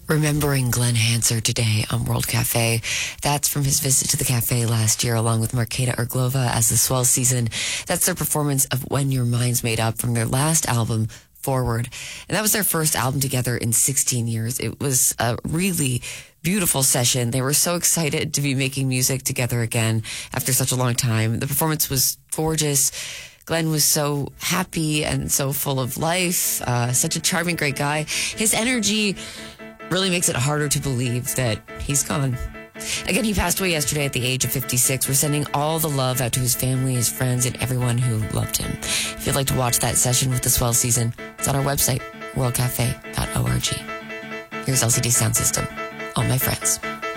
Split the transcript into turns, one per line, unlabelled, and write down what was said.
Remembering Glenn Hanser today on World Cafe. That's from his visit to the cafe last year, along with Marketa Erglova as the Swell Season. That's their performance of When Your Mind's Made Up from their last album, Forward. And that was their first album together in 16 years. It was a really beautiful session. They were so excited to be making music together again after such a long time. The performance was gorgeous. Glenn was so happy and so full of life. Such a charming, great guy. His energy really makes it harder to believe that he's gone. Again, he passed away yesterday at the age of 56. We're sending all the love out to his family, his friends, and everyone who loved him. If you'd like to watch that session with the Swell Season, it's on our website, worldcafe.org. Here's LCD Sound System, All My Friends.